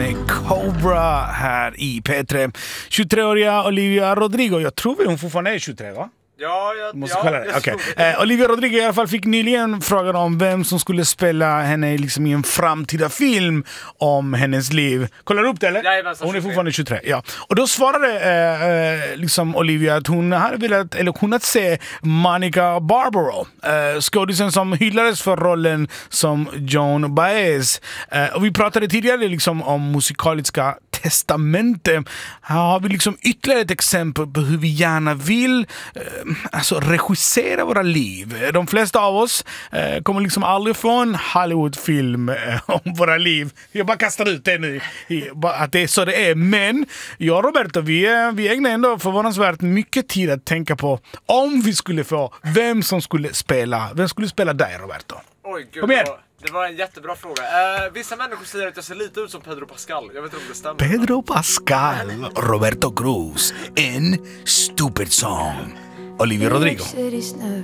med Cobra här i P3. 23-åriga Olivia Rodrigo, jag tror hon fortfarande är 23, va? Ja, Okay. Olivia Rodrigo i alla fall fick nyligen frågan om vem som skulle spela henne liksom i en framtida film om hennes liv. Kollar du upp det eller? Jajamensan, hon är fortfarande 23. Ja. Och då svarade liksom Olivia att hon hade velat eller kunnat se Monica Barbaro, skådisen som hyllades för rollen som Joan Baez. Och vi pratade tidigare liksom om musikaliska testamente. Här har vi liksom ytterligare ett exempel på hur vi gärna vill regissera våra liv. De flesta av oss kommer liksom aldrig få en Hollywoodfilm om våra liv. Jag bara kastar ut det nu, att det är så det är. Men jag och Roberto, vi ägnar ändå förvånansvärt mycket tid att tänka på om vi skulle få vem skulle spela dig, Roberto. Oj, gud, det var en jättebra fråga. Vissa människor säger att jag ser lite ut som Pedro Pascal. Jag vet inte om det stämmer. Pedro Pascal, Roberto Cruz, en stupid song. Olivia Rodrigo.